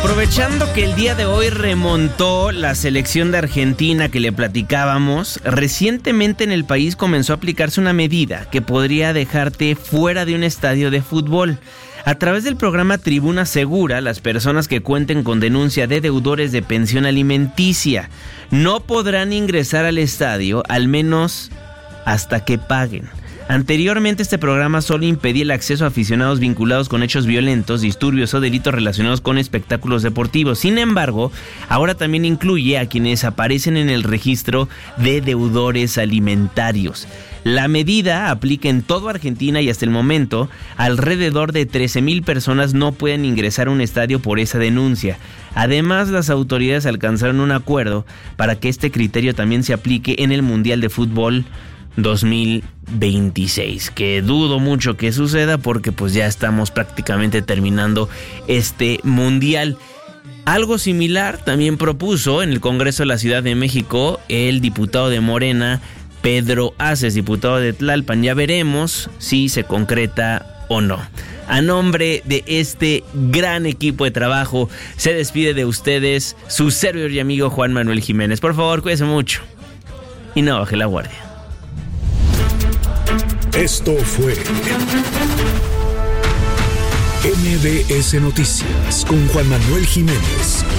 Aprovechando que el día de hoy remontó la selección de Argentina que le platicábamos, recientemente en el país comenzó a aplicarse una medida que podría dejarte fuera de un estadio de fútbol. A través del programa Tribuna Segura, las personas que cuenten con denuncia de deudores de pensión alimenticia no podrán ingresar al estadio, al menos hasta que paguen. Anteriormente este programa solo impedía el acceso a aficionados vinculados con hechos violentos, disturbios o delitos relacionados con espectáculos deportivos. Sin embargo, ahora también incluye a quienes aparecen en el registro de deudores alimentarios. La medida aplica en toda Argentina y hasta el momento alrededor de 13,000 personas no pueden ingresar a un estadio por esa denuncia. Además, las autoridades alcanzaron un acuerdo para que este criterio también se aplique en el Mundial de Fútbol 2026, que dudo mucho que suceda porque pues ya estamos prácticamente terminando este mundial. Algo similar también propuso en el Congreso de la Ciudad de México el diputado de Morena, Pedro Aces, diputado de Tlalpan. Ya veremos si se concreta o no. A nombre de este gran equipo de trabajo, se despide de ustedes su servidor y amigo Juan Manuel Jiménez. Por favor, cuídense mucho y no baje la guardia. Esto fue MBS Noticias con Juan Manuel Jiménez.